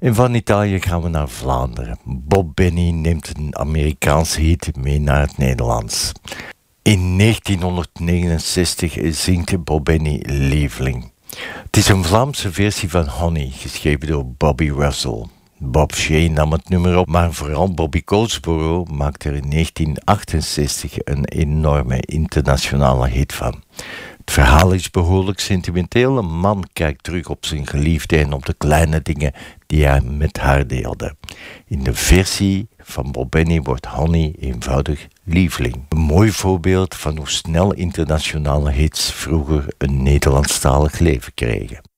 En van Italië gaan we naar Vlaanderen. Bob Benny neemt een Amerikaanse hit mee naar het Nederlands. In 1969 zingt Bob Benny Lieveling. Het is een Vlaamse versie van Honey, geschreven door Bobby Russell. Bob Shea nam het nummer op, maar vooral Bobby Goldsboro maakte er in 1968 een enorme internationale hit van. Het verhaal is behoorlijk sentimenteel. Een man kijkt terug op zijn geliefde en op de kleine dingen die hij met haar deelde. In de versie van Bob Benny wordt Honey eenvoudig Lieveling. Een mooi voorbeeld van hoe snel internationale hits vroeger een Nederlandstalig leven kregen.